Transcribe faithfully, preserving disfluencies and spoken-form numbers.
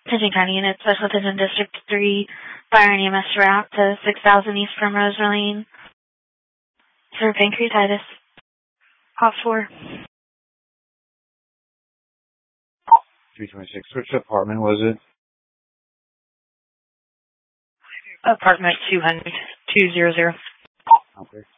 Pigeon County Unit, Special Attention District three, Fire and E M S route to six thousand East Primrose Lane for pancreatitis. Hot four. three twenty-six. Which apartment was it? Apartment two hundred, two hundred. Okay.